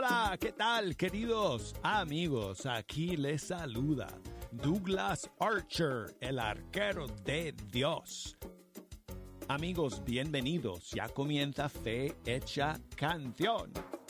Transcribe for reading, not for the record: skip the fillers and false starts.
Hola, ¿qué tal, queridos amigos? Aquí les saluda Douglas Archer, el arquero de Dios. Amigos, bienvenidos. Ya comienza Fe Hecha Canción.